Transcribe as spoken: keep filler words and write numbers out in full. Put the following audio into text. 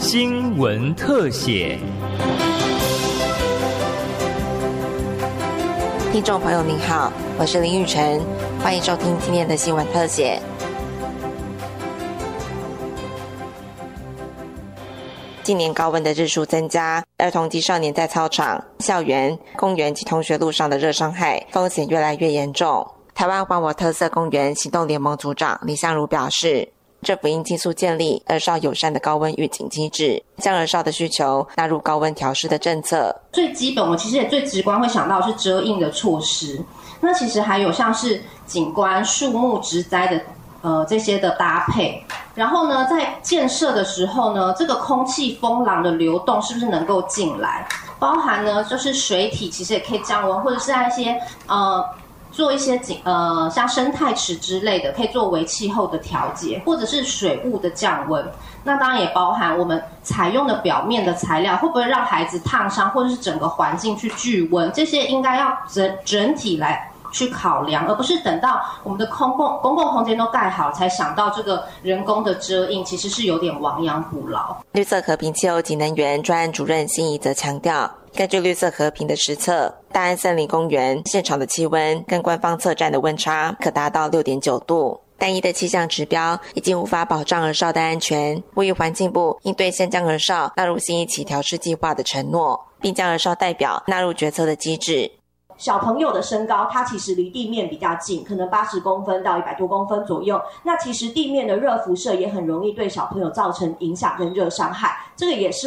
新闻特写。 听众朋友您好，我是林玉晨，欢迎收听今天的新闻特写。近年高温的日数增加，儿童及少年在操场、校园、公园及同学路上的热伤害风险越来越严重。台湾还我特色公园行动联盟组长李相如表示，政府应尽速建立儿少友善的高温预警机制，将儿少的需求纳入高温调适的政策。 最基本，我其实也最直观会想到是遮阴的措施。那其实还有像是景观、树木、植栽的呃这些的搭配。然后呢，在建设的时候呢，这个空气风廊的流动是不是能够进来？包含呢，就是水体其实也可以降温，或者是在一些呃。做一些景呃像生态池之类的，可以作为气候的调节，或者是水雾的降温。那当然也包含我们采用的表面的材料会不会让孩子烫伤，或者是整个环境去聚温，这些应该要整整体来去考量，而不是等到我们的公共公共空间都盖好才想到这个人工的遮阴，其实是有点亡羊补牢。 绿色和平气候及能源专案主任辛怡则强调，根据绿色和平的实测，大安森林公园现场的气温跟官方测站的温差可达到 六点九度，单一的气象指标已经无法保障儿少的安全，呼吁环境部应对先将儿少纳入新一期调适计划的承诺，并将儿少代表纳入决策的机制。 小朋友的身高，它其实离地面比较近，可能八十公分到一百多公分左右。那其实地面的热辐射也很容易对小朋友造成影响跟热伤害，这个也是